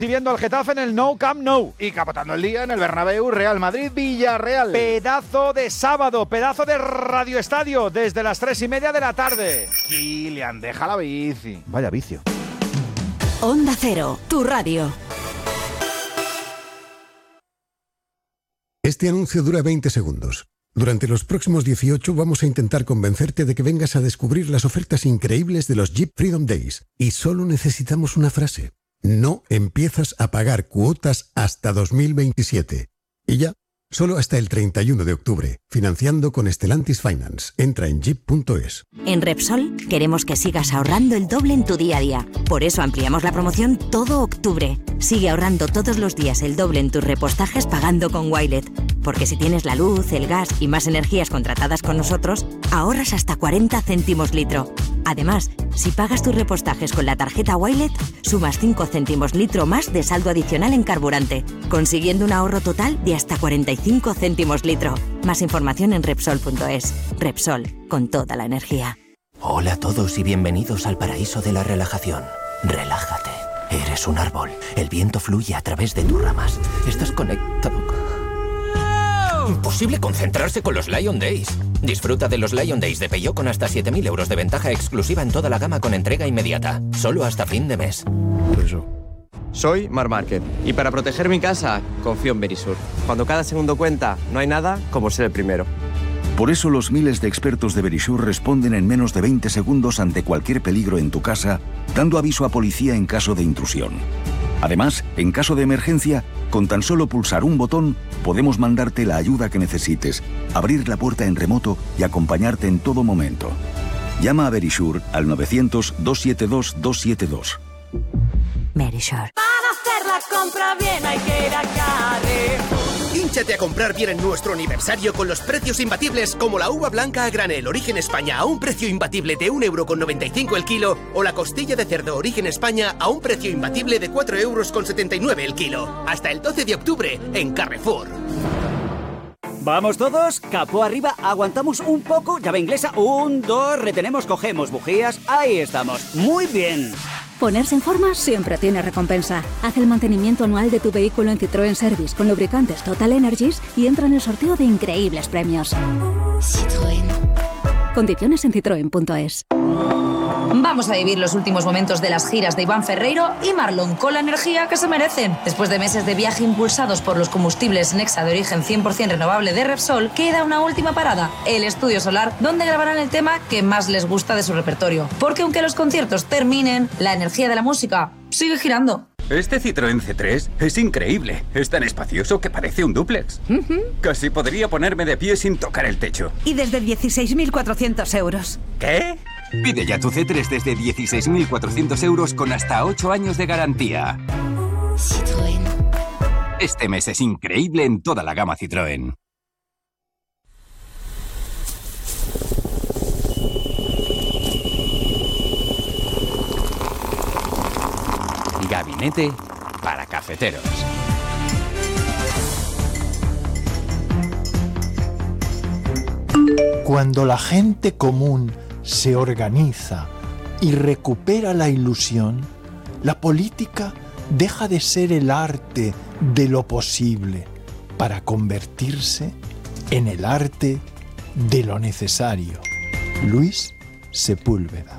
Recibiendo al Getafe en el Nou Camp Nou y capotando el día en el Bernabéu. Real Madrid Villarreal. Pedazo de sábado, pedazo de radioestadio desde las 3:30 de la tarde. Kylian, deja la bici. Vaya vicio. Onda Cero, tu radio. Este anuncio dura 20 segundos. Durante los próximos 18 vamos a intentar convencerte de que vengas a descubrir las ofertas increíbles de los Jeep Freedom Days. Y solo necesitamos una frase. No empiezas a pagar cuotas hasta 2027. Y ya, solo hasta el 31 de octubre, financiando con Stellantis Finance. Entra en jeep.es. En Repsol queremos que sigas ahorrando el doble en tu día a día. Por eso ampliamos la promoción todo octubre. Sigue ahorrando todos los días el doble en tus repostajes pagando con Wilet. Porque si tienes la luz, el gas y más energías contratadas con nosotros, ahorras hasta 40 céntimos litro. Además, si pagas tus repostajes con la tarjeta Wilet, sumas 5 céntimos litro más de saldo adicional en carburante, consiguiendo un ahorro total de hasta 45 céntimos litro. Más información en Repsol.es. Repsol, con toda la energía. Hola a todos y bienvenidos al paraíso de la relajación. Relájate. Eres un árbol. El viento fluye a través de tus ramas. Estás conectado. Imposible concentrarse con los Lion Days. Disfruta de los Lion Days de Peugeot con hasta 7.000 euros de ventaja exclusiva en toda la gama con entrega inmediata. Solo hasta fin de mes. Soy Marc Márquez y para proteger mi casa confío en Verisur. Cuando cada segundo cuenta, no hay nada como ser el primero. Por eso los miles de expertos de Verisur responden en menos de 20 segundos ante cualquier peligro en tu casa, dando aviso a policía en caso de intrusión. Además, en caso de emergencia, con tan solo pulsar un botón, podemos mandarte la ayuda que necesites, abrir la puerta en remoto y acompañarte en todo momento. Llama a Verisur al 900-272-272. Verisur. Para hacer la compra bien hay que ir a Carrefour. Hínchate a comprar bien en nuestro aniversario con los precios imbatibles como la uva blanca a granel Origen España a un precio imbatible de 1,95 € el kilo o la costilla de cerdo Origen España a un precio imbatible de 4,79 € el kilo. Hasta el 12 de octubre en Carrefour. ¿Vamos todos? Capó arriba, aguantamos un poco, llave inglesa, 1, 2, retenemos, cogemos bujías, ahí estamos, muy bien. Ponerse en forma siempre tiene recompensa. Haz el mantenimiento anual de tu vehículo en Citroën Service con lubricantes Total Energies y entra en el sorteo de increíbles premios. Citroën. Condiciones en citroen.es. Vamos a vivir los últimos momentos de las giras de Iván Ferreiro y Marlon con la energía que se merecen. Después de meses de viaje impulsados por los combustibles Nexa de origen 100% renovable de Repsol, queda una última parada, el Estudio Solar, donde grabarán el tema que más les gusta de su repertorio. Porque aunque los conciertos terminen, la energía de la música sigue girando. Este Citroën C3 es increíble. Es tan espacioso que parece un dúplex. Casi podría ponerme de pie sin tocar el techo. Y desde 16.400 euros. ¿Qué? Pide ya tu C3 desde 16.400 euros con hasta 8 años de garantía. Citroën. Este mes es increíble en toda la gama Citroën. Gabinete para cafeteros. Cuando la gente común se organiza y recupera la ilusión, la política deja de ser el arte de lo posible para convertirse en el arte de lo necesario. Luis Sepúlveda.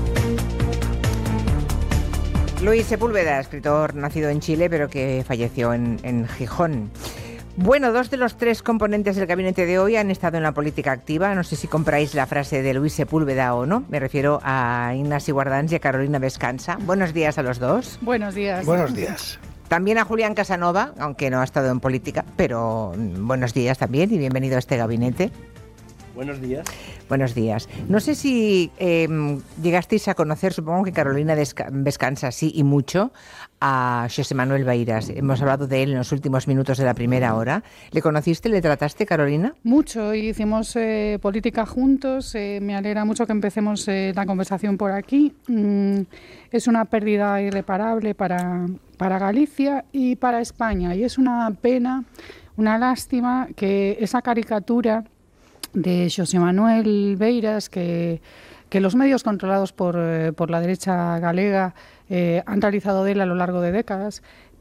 Luis Sepúlveda, escritor nacido en Chile, pero que falleció en Gijón. Bueno, 2 de los 3 componentes del gabinete de hoy han estado en la política activa. No sé si compráis la frase de Luis Sepúlveda o no. Me refiero a Ignasi Guardans y a Carolina Vescanza. Buenos días a los dos. Buenos días. Buenos días. También a Julián Casanova, aunque no ha estado en política, pero buenos días también y bienvenido a este gabinete. Buenos días. Buenos días. No sé si llegasteis a conocer, supongo que Carolina Vescanza sí y mucho, a José Manuel Beiras. Hemos hablado de él en los últimos minutos de la primera hora. ¿Le conociste, le trataste, Carolina? Mucho, hicimos política juntos. Me alegra mucho que empecemos la conversación por aquí. Es una pérdida irreparable para Galicia y para España. Y es una pena, una lástima que esa caricatura de José Manuel Beiras, que los medios controlados por la derecha galega han realizado de él a lo largo de décadas.